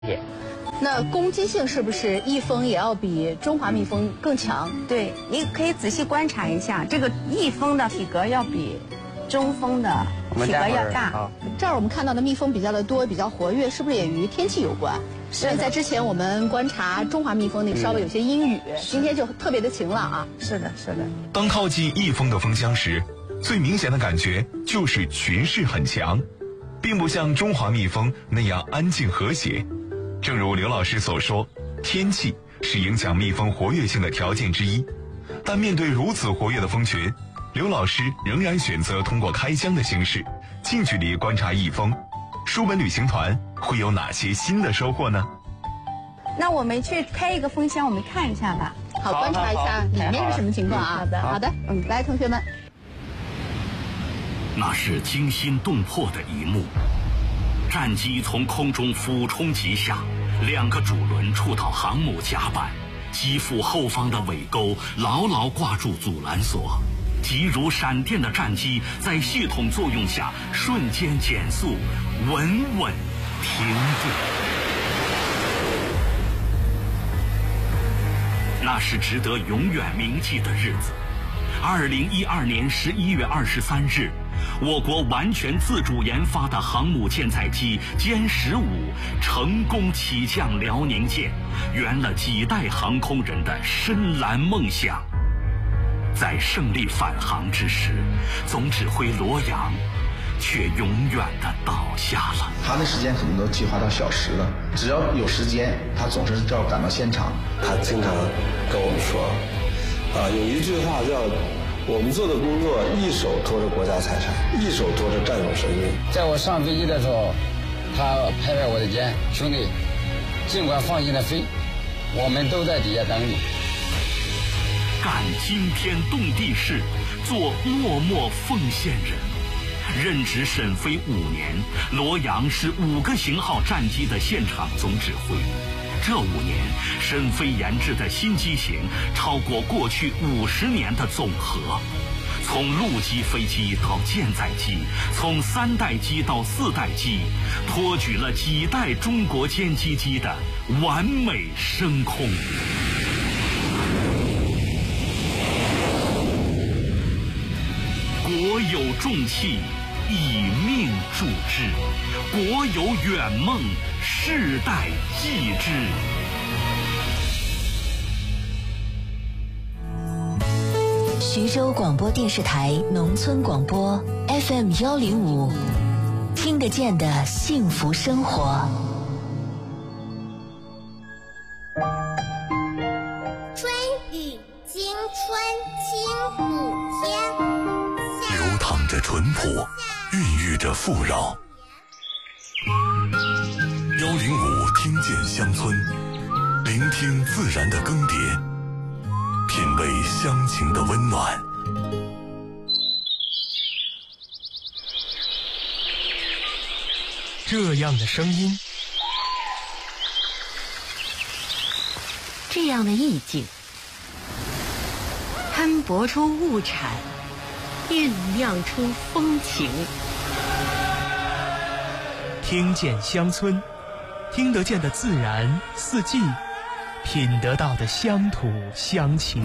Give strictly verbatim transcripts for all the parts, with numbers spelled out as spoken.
那攻击性是不是益丰也要比中华蜜蜂更强？ 对，你可以仔细观察一下，这个益丰的体格要比中蜂的体格要大。 这儿我们看到的蜜蜂比较的多，比较活跃，是不是也与天气有关？所以在之前我们观察中华蜜蜂那稍微有些阴雨，嗯、今天就特别的晴朗啊。 是的，是的。 当靠近益丰的蜂箱时，最明显的感觉就是群势很强，并不像中华蜜蜂那样安静和谐。正如刘老师所说，天气是影响蜜蜂活跃性的条件之一，但面对如此活跃的蜂群，刘老师仍然选择通过开箱的形式近距离观察益蜂。书本旅行团会有哪些新的收获呢？ 那我们去开一个蜂箱，我们看一下吧。 好，观察一下里面是什么情况啊？ 好的， 好的，嗯，来，同学们。 那是惊心动魄的一幕。战机从空中俯冲急下，两个主轮触到航母甲板，机腹后方的尾钩牢牢挂住阻拦索，急如闪电的战机在系统作用下瞬间减速，稳稳停住。那是值得永远铭记的日子。二零一二年十一月二十三日，我国完全自主研发的航母舰载机歼十五成功起降辽宁舰，圆了几代航空人的深蓝梦想。在胜利返航之时，总指挥罗阳却永远的倒下了。 他的时间可能都计划到小时了，只要有时间，他总是要赶到现场。 他经常跟我们说，啊，有一句话叫“我们做的工作一手托着国家财产，一手托着战友生命”。 在我上飞机的时候，他拍拍我的肩，兄弟，尽管放心的飞，我们都在底下等你。 干惊天动地事，做默默奉献人。任职沈飞五年，罗阳是五个型号战机的现场总指挥。这五年，沈飞研制的新机型超过过去五十年的总和。从陆基飞机到舰载机，从三代机到四代机，托举了几代中国歼击机的完美升空。国有重器，以命铸之；国有远梦，世代继之。 徐州广播电视台农村广播 F M 幺零五，听得见的幸福生活。 春雨惊春清谷天， 流淌着淳朴，孕育着富饶。幺零五听见乡村，聆听自然的更迭，品味乡情的温暖。 这样的声音， 这样的意境，摊薄出物产，酝酿出风情。 听见乡村，听得见的自然四季，品得到的乡土乡情。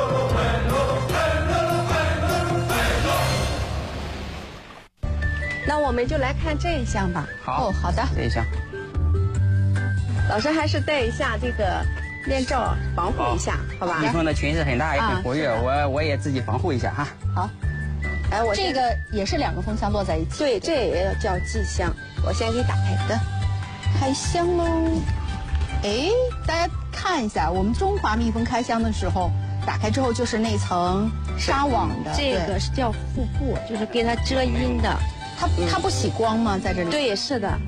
那我们就来看这一项吧。 好，哦，好的， 这一项。 老师还是戴一下这个面罩，防护一下，好, 好吧？ 蜜蜂的群是很大，也很活跃，啊、我我也自己防护一下哈。 好。哎，我这个也是两个蜂箱摞在一起。 对，这也要叫机箱。我先给打开的， 开箱喽。哎，大家看一下，我们中华蜜蜂开箱的时候，打开之后就是那层纱网的。 这个是叫护布，就是给它遮阴的。 它、嗯、它不洗光吗？在这里？ 对，是的。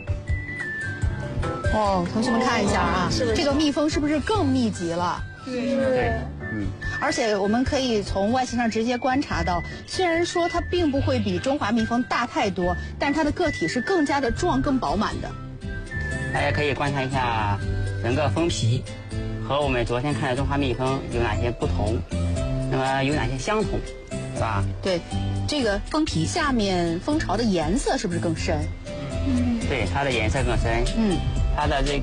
哦，同学们看一下啊，是不是这个蜜蜂是不是更密集了？ 对对。 嗯，而且我们可以从外形上直接观察到，虽然说它并不会比中华蜜蜂大太多，但是它的个体是更加的壮、更饱满的。 大家可以观察一下整个蜂皮和我们昨天看的中华蜜蜂有哪些不同，那么有哪些相同，是吧？ 对，这个蜂皮下面蜂巢的颜色是不是更深？ 嗯，对，它的颜色更深。 嗯， 它的这